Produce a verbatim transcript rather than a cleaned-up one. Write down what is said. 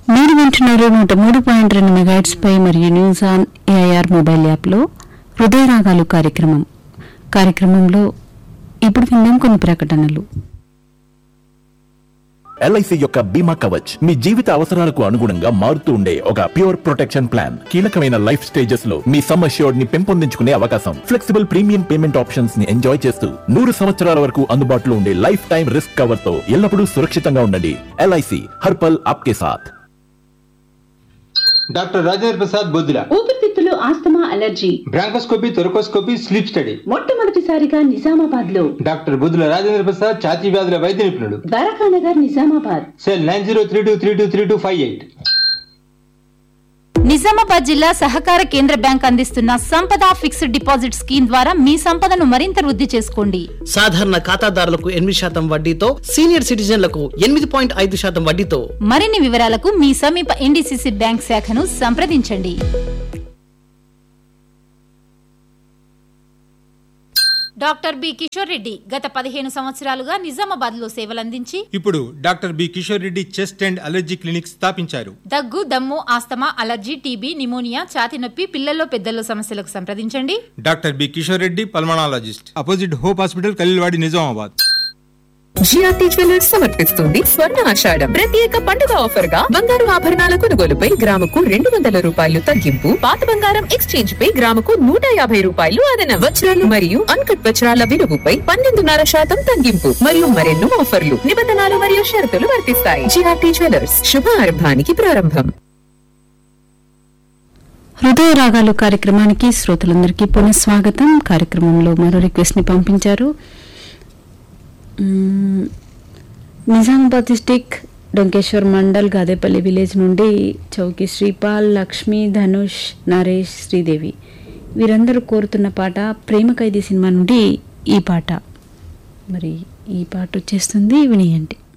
మీరు వింటున్నారు నూట మూడు పాయింట్ రెండు మెగాహెర్ట్జ్ పై మరియు న్యూస్ ఆన్ ఏఐఆర్ మొబైల్ యాప్లో హృదయ రాగాలు కార్యక్రమం కార్యక్రమంలో ఇప్పుడు విన్నాం కొన్ని ప్రకటనలు. ఎల్ఐసి యొక్క బీమా కవచ్ మీ జీవిత అవసరాలకు అనుగుణంగా మారుతూ ఉండే ఒక ప్యూర్ ప్రొటెక్షన్ ప్లాన్. కీలకమైన లైఫ్ స్టేజెస్ లో మీ సమ్ అష్యూర్డ్ ని పెంపొందించుకునే అవకాశం, ఫ్లెక్సిబుల్ ప్రీమియం పేమెంట్ ఆప్షన్స్ ని ఎంజాయ్ చేస్తూ నూరు సంవత్సరాల వరకు అందుబాటులో ఉండే లైఫ్ టైం రిస్క్ కవర్ తో ఎల్లప్పుడూ సురక్షితంగా ఉండండి. ఎల్ఐసి హర్ పల్ ఆప్కే సాథ్. డాక్టర్ రాజేంద్ర ప్రసాద్ బొద్దుల, ఊపిరితిత్తులు, asthma, allergy, bronchoscopy, thoracoscopy, sleep study. మొట్టమొదటిసారిగా నిజామాబాద్ లో డాక్టర్ బొద్దుల రాజేంద్ర ప్రసాద్ ఛాతీ వ్యాధుల వైద్య నిపుణుడు. Dwarakanagar, Nizamabad. Cell nine zero three two three two three two five eight. Nizamabad జిల్లా సహకార కేంద్ర బ్యాంక్ అందిస్తున్న సంపద ఫిక్స్డ్ డిపాజిట్ స్కీమ్ ద్వారా మీ సంపదను మరింత వృద్ధి చేసుకోండి. సాధారణ ఖాతాదారులకు ఎనిమిది శాతం వడ్డీతో, సీనియర్ సిటిజన్లకు ఎనిమిది పాయింట్ ఐదు శాతం వడ్డీతో. మరిన్ని వివరాలకు మీ సమీప ఎన్డీసీసీ బ్యాంక్ శాఖను సంప్రదించండి. డాక్టర్ బి కిషోర్ రెడ్డి గత పదిహేను సంవత్సరాలుగా నిజామాబాద్ లో సేవలందించి ఇప్పుడు doctor B Kishore Reddy chest and allergy clinic స్థాపించారు. దగ్గు, దమ్ము, ఆస్తమా, అలర్జీ, టీబీ, నిమోనియా, ఛాతీ నొప్పి, పిల్లల్లో పెద్దల్లో సమస్యలకు సంప్రదించండి. Doctor B Kishore Reddy pulmonologist, opposite hope hospital, Khaleelwadi, Nizamabad. GRT jewellers సమర్పిస్తుంది స్వర్ణ ఆషాఢం ప్రత్యేక పండుగ ఆఫర్ గా బంగారు ఆభరణాల కొనుగోలుపై గ్రాముకు రెండు వందల రూపాయలు తగ్గింపు, పాత బంగారం ఎక్స్చేంజ్ పై గ్రాముకు నూట యాభై రూపాయలు అదన, వజ్రాలు మరియు అన్కట్ వజ్రాల విలువపై పన్నెండున్నర శాతం తగ్గింపు మరియు మరెన్నో ఆఫర్లు, నిబంధనలు మరియు షరతులు వర్తిస్తాయి. జిఆర్టీ జ్యువెలర్స్, శుభారంభానికి ప్రారంభం. హృదయ రాగాలు కార్యక్రమానికి శ్రోతలందరికీ పునఃస్వాగతం. కార్యక్రమంలో మరో రిక్వెస్ట్ ని పంపించారు. నిజామాబాద్ డిస్టిక్ డొంకేశ్వర్ మండల్ గాదేపల్లి విలేజ్ నుండి చౌకి శ్రీపాల్, లక్ష్మి, ధనుష్, నరేష్, శ్రీదేవి వీరందరూ కోరుతున్న పాట ప్రేమ ఖైదీ సినిమా నుండి ఈ పాట. మరి ఈ పాట వచ్చేస్తుంది, వినియండి.